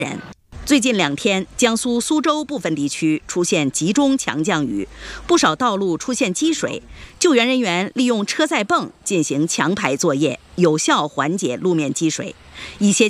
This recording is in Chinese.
人。最近2天，江苏苏州部分地区出现集中强降雨，不少道路出现积水。救援人员利用车载泵进行强排作业，有效缓解路面积水。一些